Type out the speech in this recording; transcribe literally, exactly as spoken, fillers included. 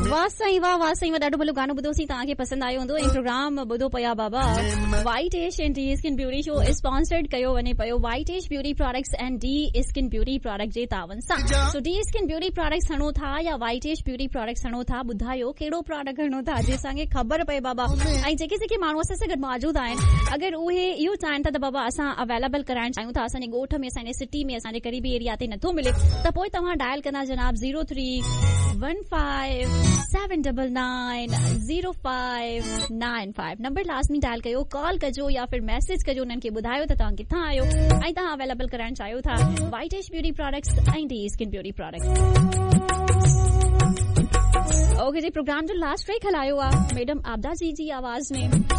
वाह साईं वाह वाह साईं ॾाढो भलो गानो ॿुधोसीं तव्हांखे पसंदि आयो हूंदो। ऐं प्रोग्राम ॿुधो पिया बाबा। White ash and D skin beauty show sponsored कयो वञे पियो white ash beauty products and D skin beauty product जे तावन सां। सो डी स्किन ब्यूटी प्रोडक्ट्स हणो था या वाइट एश ब्यूटी प्रोडक्ट्स हणो था, ॿुधायो कहिड़ो प्रोडक्ट हणो था जे असांखे ख़बर पए बाबा। ऐं जेके जेके माण्हू असां सां गॾु मौजूद आहिनि, अगरि उहे इहो चाहिनि था त बाबा असां अवेलेबल कराइण चाहियूं था, असांजे ॻोठ में असांजे सिटी में असांजे करीबी एरिया ते नथो मिले, त पोइ तव्हां डायल कंदा जनाब zero three one five seven double nine zero five nine five number लाज़मी डायल कयो, कॉल कजो या फिर मैसेज कजो, उन्हनि खे ॿुधायो त तव्हां किथां आहियो ऐं तव्हां अवेलेबल कराइण चाहियो था वाइट एश ब्यूटी प्रोडक्ट्स ऐं D skin beauty products. Okay जी, प्रोग्राम जो लास्ट ट्रैक हलायो आहे मैडम आबदा जी जी आवाज़ में।